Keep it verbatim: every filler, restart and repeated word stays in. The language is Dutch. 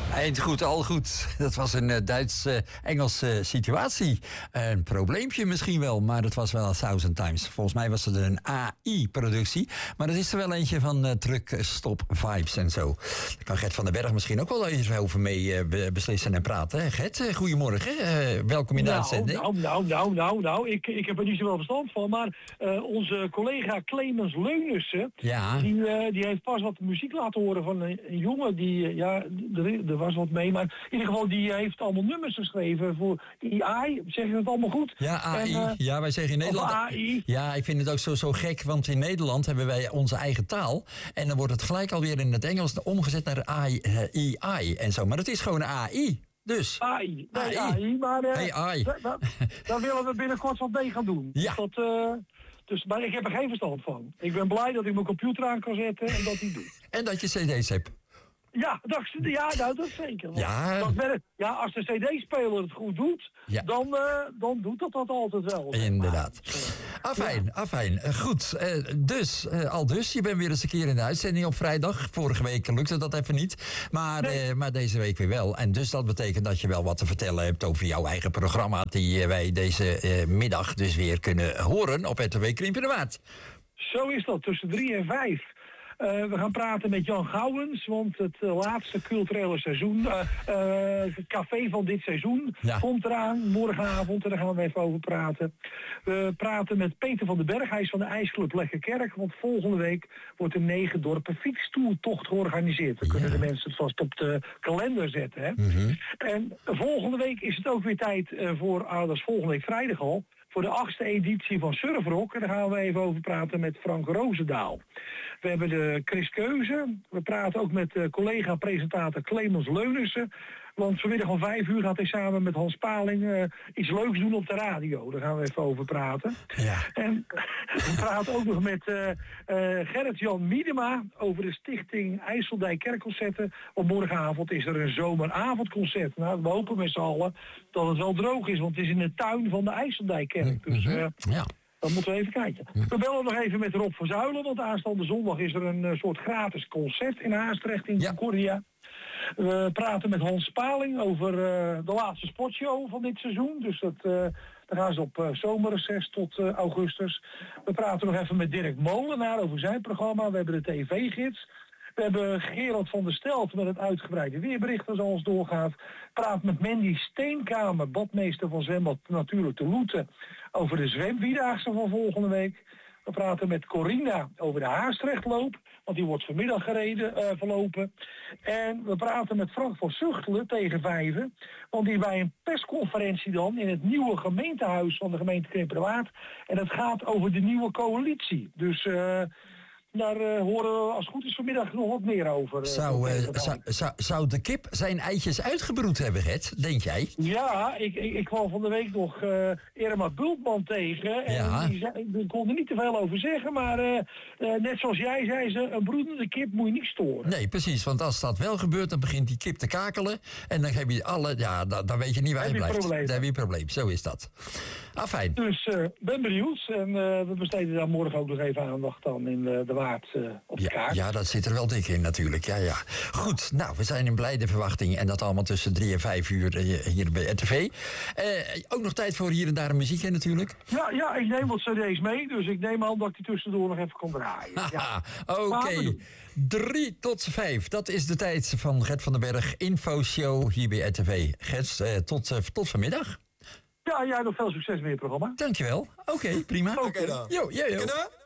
Eind goed, al goed. Dat was een uh, Duits-Engelse uh, situatie. Een probleempje misschien wel, maar het was wel een Thousand Times. Volgens mij was het een A I-productie. Maar dat is er wel eentje van uh, Truck Stop Vibes en zo. Daar kan Gert van den Berg misschien ook wel even over mee uh, beslissen en praten. Gert, uh, goedemorgen. Uh, welkom in de nou, uitzending. Nou, nou, nou, nou, nou. Ik, ik heb er niet zoveel verstand van. Maar uh, onze collega Clemens Leunissen, ja. die, uh, die heeft pas wat muziek laten horen van een, een jongen die, uh, ja, er, er was wat mee. Maar in ieder geval, die heeft allemaal nummers geschreven voor A I. Zeg je het allemaal goed? Ja, A I. En, uh, ja, wij zeggen in Nederland... A I. Ja, ik vind het ook zo, zo gek, want in Nederland hebben wij onze eigen taal. En dan wordt het gelijk alweer in het Engels omgezet naar A I en zo. Maar het is gewoon A I. Dus. A I. Nee, A I. A I, maar uh, hey, A I. Da, da, daar willen we binnenkort wat mee gaan doen. Ja. Dat, uh, dus, maar ik heb er geen verstand van. Ik ben blij dat ik mijn computer aan kan zetten en dat hij doet. En dat je cd's hebt. Ja, dat, ja nou, dat zeker. Ja. Dat werkt, ja, als de cd-speler het goed doet, ja. dan, uh, dan doet dat dat altijd wel. Inderdaad. Afijn, ja. afijn. Goed, uh, dus, uh, al dus, je bent weer eens een keer in de uitzending op vrijdag. Vorige week lukte dat even niet, maar, nee. uh, maar deze week weer wel. En dus dat betekent dat je wel wat te vertellen hebt over jouw eigen programma, die uh, wij deze uh, middag dus weer kunnen horen op R T W Krimpen de Waard. Zo is dat, tussen drie en vijf. Uh, we gaan praten met Jan Gouwens, want het uh, laatste culturele seizoen, uh, uh, het café van dit seizoen, ja. komt eraan, morgenavond, en daar gaan we even over praten. We praten met Peter van den Berg, hij is van de IJsclub Lekkerkerk, want volgende week wordt de negen dorpen fietstoertocht georganiseerd. Dan kunnen ja. de mensen het vast op de kalender zetten. Hè? Mm-hmm. En volgende week is het ook weer tijd uh, voor, uh, dat is volgende week vrijdag al, voor de achtste editie van Surfrock. En daar gaan we even over praten met Frank Roosendaal. We hebben de Chris Keuze. We praten ook met uh, collega-presentator Clemens Leunissen. Want vanmiddag om vijf uur gaat hij samen met Hans Paling uh, iets leuks doen op de radio. Daar gaan we even over praten. Ja. En we praten ook nog met uh, uh, Gerrit-Jan Miedema over de stichting IJsseldijk Kerkconcerten. Want morgenavond is er een zomeravondconcert. Nou, we hopen met z'n allen dat het wel droog is, want het is in de tuin van de IJsseldijkkerk. Dus uh, ja. dan moeten we even kijken. We bellen nog even met Rob van Zuilen, want aanstaande zondag is er een uh, soort gratis concert in Haastrecht in Concordia. Ja. We praten met Hans Paling over uh, de laatste sportshow van dit seizoen. Dus dat, uh, dan gaan ze op uh, zomerreces tot uh, augustus. We praten nog even met Dirk Molenaar over zijn programma. We hebben de tv-gids. We hebben Gerald van der Stelt met het uitgebreide weerbericht dat zoals doorgaat. Praat met Mandy Steenkamer, badmeester van zwembad Natuurlijk te Loeten, over de zwemvierdaagse van volgende week. We praten met Corina over de Haastrechtloop, want die wordt vanmiddag gereden, uh, verlopen. En we praten met Frank van Zuchtelen tegen vijven, want die bij een persconferentie dan in het nieuwe gemeentehuis van de gemeente Krimpen de Waard. En het gaat over de nieuwe coalitie. Dus Uh, daar uh, horen we als het goed is vanmiddag nog wat meer over. Uh, zou, uh, zou, zou, zou de kip zijn eitjes uitgebroed hebben, Gert? Denk jij? Ja, ik, ik, ik kwam van de week nog uh, Irma Bultman tegen. En ja. die, zei, die kon er niet te veel over zeggen. Maar uh, uh, net zoals jij zei ze, een broedende kip moet je niet storen. Nee, precies. Want als dat wel gebeurt, dan begint die kip te kakelen. En dan heb je alle, ja, dan, dan weet je niet waar je blijft. Dan heb je een probleem. Zo is dat. Afijn. Dus uh, ben benieuwd. En uh, we besteden daar morgen ook nog even aandacht aan in de, de Waard uh, op de ja, kaart. Ja, dat zit er wel dik in natuurlijk. Ja, ja. Goed, nou, we zijn in blijde verwachting. En dat allemaal tussen drie en vijf uur uh, hier bij R T V. Uh, ook nog tijd voor hier en daar een muziekje natuurlijk. Ja, ja, ik neem wat cd's mee. Dus ik neem aan dat ik die tussendoor nog even kan draaien. Ja. Oké, okay. drie tot vijf. Dat is de tijd van Gert van den Berg. Infoshow hier bij R T V. Gert, uh, tot, uh, tot vanmiddag. Ja, jij nog veel succes met je programma. Dankjewel. Oké, okay, prima. Oké okay, dan. Jo, jo, jo.